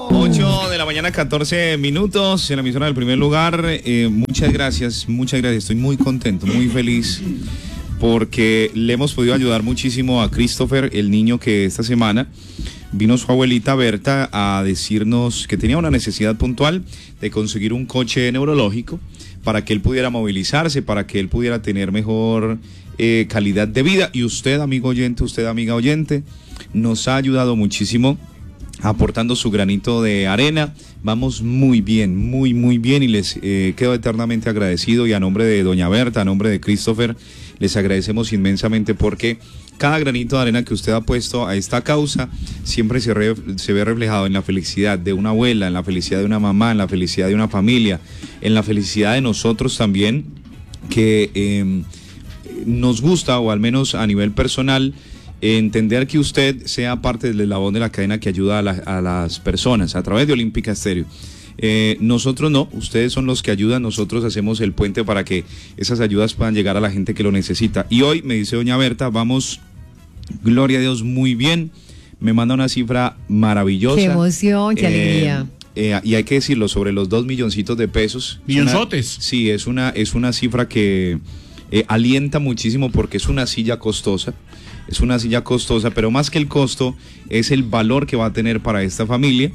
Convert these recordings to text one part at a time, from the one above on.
8 de la mañana, 14 minutos en la emisora del Primer Lugar. Muchas gracias. Estoy muy contento, muy feliz porque le hemos podido ayudar muchísimo a Christopher, el niño que esta semana vino su abuelita Berta a decirnos que tenía una necesidad puntual de conseguir un coche neurológico para que él pudiera movilizarse, para que él pudiera tener mejor calidad de vida. Y usted, amigo oyente, usted, amiga oyente, nos ha ayudado muchísimo aportando su granito de arena. Vamos muy bien, muy bien, y les quedo eternamente agradecido, y a nombre de doña Berta, a nombre de Christopher, les agradecemos inmensamente porque cada granito de arena que usted ha puesto a esta causa siempre se ve reflejado en la felicidad de una abuela, en la felicidad de una mamá, en la felicidad de una familia, en la felicidad de nosotros también, que nos gusta, o al menos a nivel personal, entender que usted sea parte del eslabón de la cadena que ayuda a las personas a través de Olímpica Estéreo. Nosotros no, ustedes son los que ayudan, nosotros hacemos el puente para que esas ayudas puedan llegar a la gente que lo necesita. Y hoy, me dice doña Berta, vamos, gloria a Dios, muy bien. Me manda una cifra maravillosa. Qué emoción, qué alegría. Y hay que decirlo, sobre los 2 milloncitos de pesos. Millonzotes. Sí, es una cifra que alienta muchísimo, porque es una silla costosa. Es una silla costosa, pero más que el costo, es el valor que va a tener para esta familia.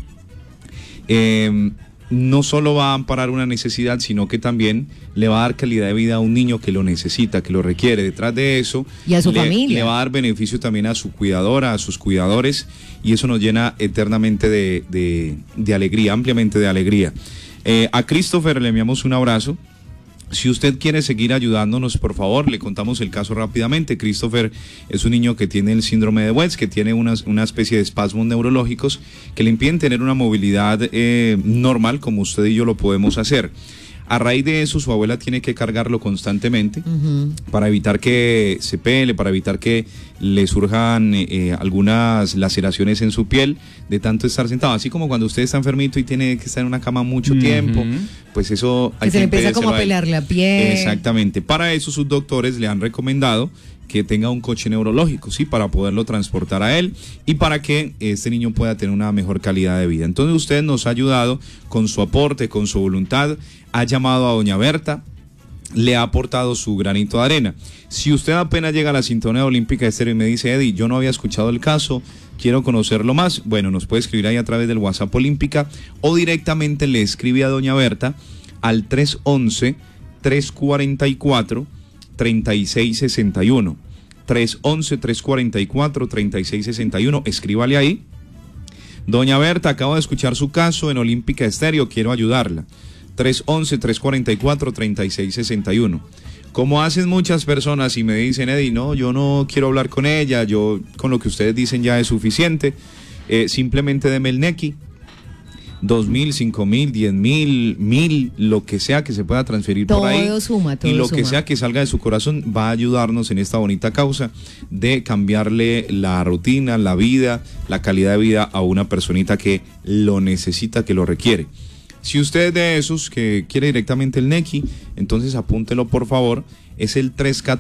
No solo va a amparar una necesidad, sino que también le va a dar calidad de vida a un niño que lo necesita, que lo requiere. Detrás de eso, y a su familia, le va a dar beneficio también a su cuidadora, a sus cuidadores, y eso nos llena eternamente de alegría, ampliamente de alegría. A Christopher le enviamos un abrazo. Si usted quiere seguir ayudándonos, por favor, le contamos el caso rápidamente. Christopher es un niño que tiene el síndrome de West, que tiene una especie de espasmos neurológicos que le impiden tener una movilidad normal, como usted y yo lo podemos hacer. A raíz de eso, su abuela tiene que cargarlo constantemente para evitar que se pele, para evitar que le surjan algunas laceraciones en su piel de tanto estar sentado. Así como cuando usted está enfermito y tiene que estar en una cama mucho tiempo, pues eso hay que se le empieza como a pelar la piel. Exactamente. Para eso sus doctores le han recomendado que tenga un coche neurológico, ¿sí? Para poderlo transportar a él y para que este niño pueda tener una mejor calidad de vida. Entonces usted nos ha ayudado con su aporte, con su voluntad, ha llamado a doña Berta, le ha aportado su granito de arena. Si usted apenas llega a la sintonía Olímpica Estéreo y me dice, Eddie, yo no había escuchado el caso, quiero conocerlo más, bueno, nos puede escribir ahí a través del WhatsApp Olímpica, o directamente le escribe a doña Berta al 311-344-3661. 311-344-3661. Escríbale ahí. Doña Berta, acabo de escuchar su caso en Olímpica Estéreo, quiero ayudarla. 311-344-3661. Como hacen muchas personas y me dicen, Eddie, no, yo no quiero hablar con ella, yo con lo que ustedes dicen ya es suficiente, simplemente deme el NECI. 2.000, 5.000, 10.000, 1.000, lo que sea que se pueda transferir todo por ahí. Suma, todo y lo suma. que sea que salga de su corazón va a ayudarnos en esta bonita causa de cambiarle la rutina, la vida, la calidad de vida a una personita que lo necesita, que lo requiere. Si usted es de esos que quiere directamente el NECI, entonces apúntelo por favor, es el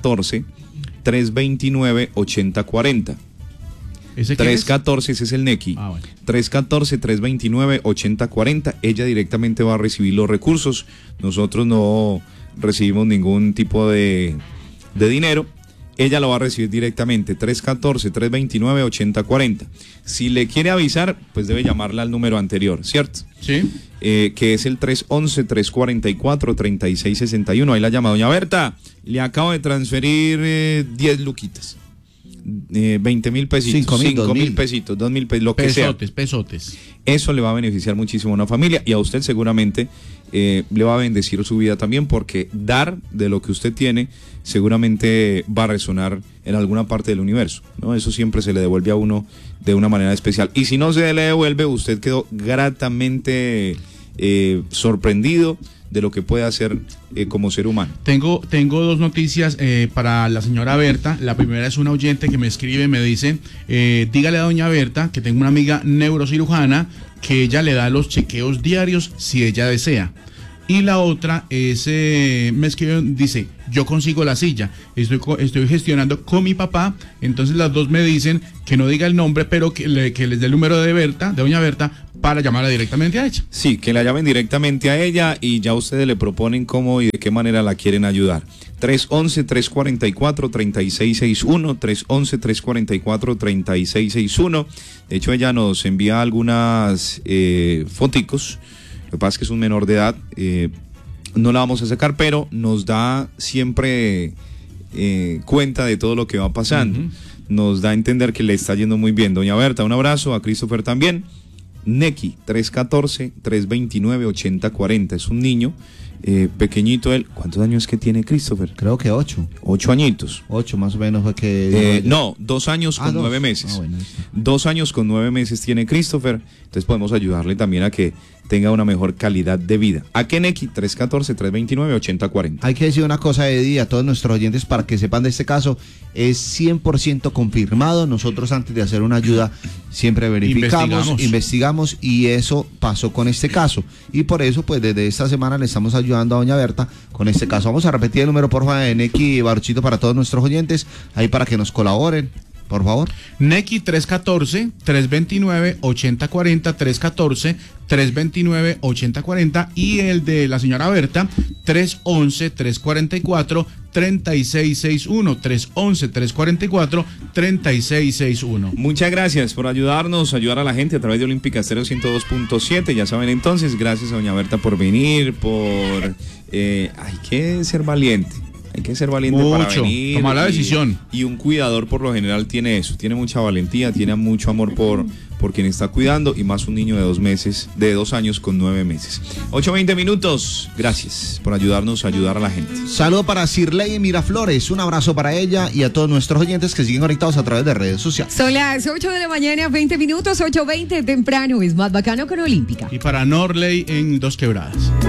314-329-8040. ¿Ese 314, ese es el NECI. Bueno. 314-329-8040. Ella directamente va a recibir los recursos. Nosotros no recibimos ningún tipo de dinero. Ella lo va a recibir directamente. 314-329-8040. Si le quiere avisar, pues debe llamarla al número anterior, ¿cierto? Sí. Que es el 311-344-3661. Ahí la llama doña Berta. Le acabo de transferir 10 luquitas. 20.000 pesitos, 5.000 pesitos, 2.000 pesos, lo que sea. Pesotes. Eso le va a beneficiar muchísimo a una familia y a usted seguramente le va a bendecir su vida también, porque dar de lo que usted tiene seguramente va a resonar en alguna parte del universo, ¿no? Eso siempre se le devuelve a uno de una manera especial. Y si no se le devuelve, usted quedó gratamente sorprendido de lo que puede hacer como ser humano. Tengo dos noticias para la señora Berta. La primera es una oyente que me escribe, me dice, dígale a doña Berta que tengo una amiga neurocirujana que ella le da los chequeos diarios si ella desea. Y la otra es, me escribe, dice, yo consigo la silla, estoy gestionando con mi papá. Entonces las dos me dicen que no diga el nombre, pero que les dé el número de Berta, de doña Berta, para llamarla directamente a ella. Sí, que la llamen directamente a ella y ya ustedes le proponen cómo y de qué manera la quieren ayudar. 311-344-3661, 311-344-3661. De hecho, ella nos envía algunas foticos. Lo que pasa es que es un menor de edad. No la vamos a sacar, pero nos da siempre cuenta de todo lo que va pasando. Nos da a entender que le está yendo muy bien. Doña Berta, un abrazo, a Christopher también. Neki, 314-329-8040. Es un niño pequeñito él. ¿Cuántos años que tiene Christopher? Creo que 8. 8 añitos. 8 más o menos fue que... No, 2 años con 9 meses. Bueno, 2 años con 9 meses tiene Christopher. Entonces podemos ayudarle también a que tenga una mejor calidad de vida. ¿A qué Neki? 314-329-8040. Hay que decir una cosa, Eddie, a todos nuestros oyentes para que sepan de este caso. Es 100% confirmado. Nosotros antes de hacer una ayuda siempre verificamos, investigamos y eso pasó con este caso. Y por eso, pues desde esta semana le estamos ayudando a doña Berta con este caso. Vamos a repetir el número, por favor, de Neki Baruchito para todos nuestros oyentes, ahí para que nos colaboren. Por favor. Neki 314-329-8040, 314-329-8040 y el de la señora Berta 311-344-3661, 311-344-3661. Muchas gracias por ayudarnos, ayudar a la gente a través de Olímpica Estéreo 102.7. Ya saben entonces, gracias a doña Berta por venir, hay que ser valiente. Hay que ser valiente para venir. Tomar la decisión. Y un cuidador por lo general tiene eso, tiene mucha valentía, tiene mucho amor por quien está cuidando y más un niño de 2 meses, de 2 años con 9 meses. 8:20 minutos. Gracias por ayudarnos a ayudar a la gente. Saludo para Sirley Miraflores, un abrazo para ella y a todos nuestros oyentes que siguen conectados a través de redes sociales. Son las 8 de la mañana, 20 minutos, 8:20 temprano, es más bacano con Olímpica. Y para Norley en Dos Quebradas.